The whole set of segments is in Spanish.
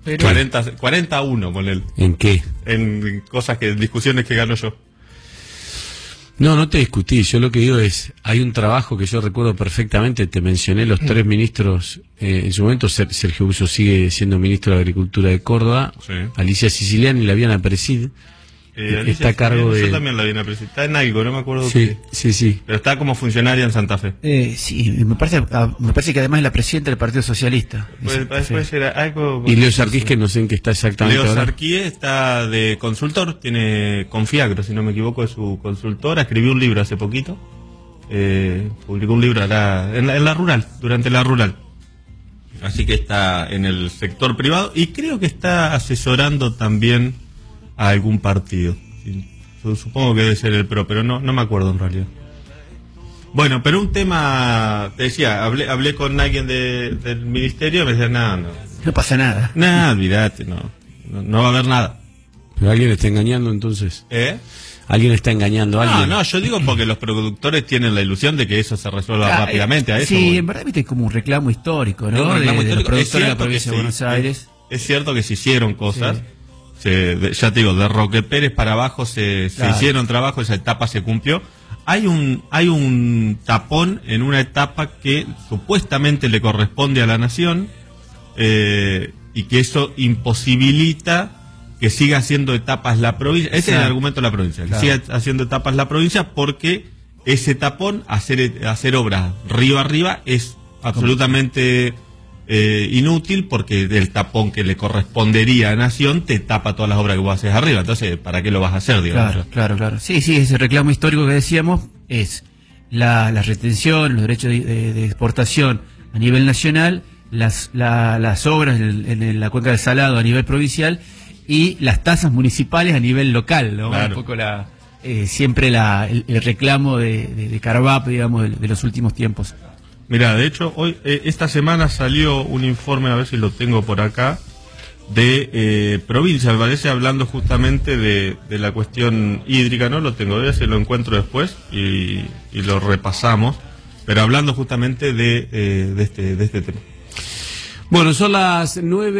Pero... 40-1, ponele. ¿En qué? En cosas discusiones que gano yo. No te discutí, yo lo que digo es, hay un trabajo que yo recuerdo perfectamente, te mencioné los tres ministros, en su momento Sergio Busso sigue siendo ministro de Agricultura de Córdoba, sí. Alicia Siciliani y Laviana Presid, está a cargo de... Yo también la vi en la Presid, está en algo, no me acuerdo qué. Sí. Pero está como funcionaria en Santa Fe. Sí, me parece que además es la presidenta del Partido Socialista. Puede ser algo... Y Leo Sarquís, que no sé en qué está exactamente Leo ahora. Sarquís está de consultor, tiene Confiagro, si no me equivoco, es su consultora, escribió un libro hace poquito, publicó un libro en la rural, durante la rural. Así que está en el sector privado y creo que está asesorando también a algún partido. Supongo que debe ser el PRO, pero no me acuerdo en realidad. Bueno, pero un tema, te decía, hablé con alguien del ministerio y me decía, no pasa nada. Nada, olvídate, no va a haber nada. ¿Pero alguien está engañando entonces? ¿Alguien está engañando a alguien? No, yo digo porque los productores tienen la ilusión de que eso se resuelva rápidamente. A eso sí, en verdad viste como un reclamo histórico, ¿no? Un reclamo histórico. De los productores de la provincia de Buenos Aires. Es cierto que se hicieron cosas. Sí. Ya te digo, de Roque Pérez para abajo se hicieron trabajos, esa etapa se cumplió. Hay un tapón en una etapa que supuestamente le corresponde a la nación y que eso imposibilita que siga haciendo etapas la provincia. Ese es el argumento de la provincia, que siga haciendo etapas la provincia porque ese tapón, hacer obras río arriba es absolutamente inútil porque el tapón que le correspondería a Nación te tapa todas las obras que vos haces arriba. Entonces, ¿para qué lo vas a hacer? Digamos? Claro. Sí, ese reclamo histórico que decíamos es la retención, los derechos de exportación a nivel nacional, las obras en la cuenca del Salado a nivel provincial y las tasas municipales a nivel local, ¿no? Claro. Un poco siempre el reclamo de Carvap, digamos, de los últimos tiempos. Mira, de hecho, esta semana salió un informe, a ver si lo tengo por acá, de provincia, me parece, hablando justamente de la cuestión hídrica, no lo tengo, voy a ver si lo encuentro después y lo repasamos, pero hablando justamente de este tema. Bueno, son las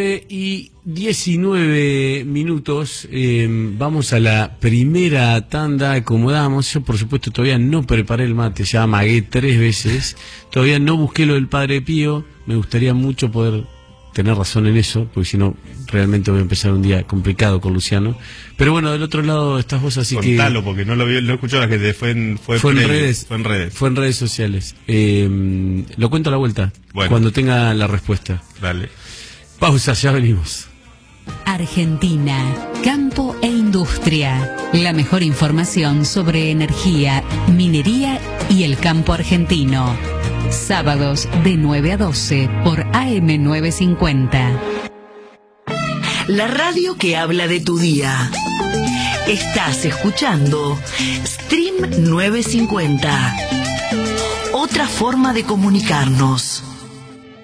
9:19. Vamos a la primera tanda, acomodamos. Yo, por supuesto, todavía no preparé el mate, ya amagué 3 veces. Todavía no busqué lo del Padre Pío. Me gustaría mucho poder tener razón en eso, porque si no, realmente voy a empezar un día complicado con Luciano. Pero bueno, del otro lado estás vos, así que... Contalo, porque no escuchó la gente, fue en redes. Fue en redes sociales. Lo cuento a la vuelta, cuando tenga la respuesta. Dale. Pausa, ya venimos. Argentina, campo e industria. La mejor información sobre energía, minería y el campo argentino. Sábados de 9 a 12 por AM950. La radio que habla de tu día. Estás escuchando Stream 950. Otra forma de comunicarnos.